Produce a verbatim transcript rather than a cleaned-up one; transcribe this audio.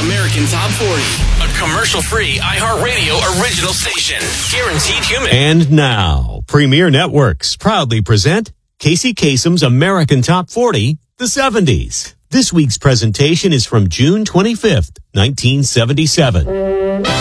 American Top forty, a commercial-free iHeartRadio original station. Guaranteed human. And now, Premier Networks proudly present Casey Kasem's American Top forty, the seventies. This week's presentation is from June twenty-fifth, nineteen seventy-seven.